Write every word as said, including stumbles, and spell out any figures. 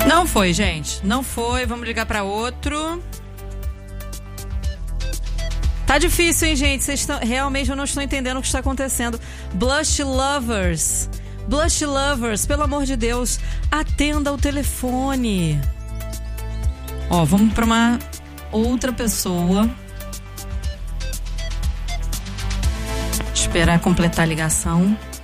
Não foi, gente. Não foi. Vamos ligar pra outro. Tá difícil, hein, gente? Vocês estão... Realmente eu não estou entendendo o que está acontecendo. Blush Lovers. Blush Lovers, pelo amor de Deus, atenda o telefone. Ó, vamos pra uma outra pessoa. Esperar completar a ligação.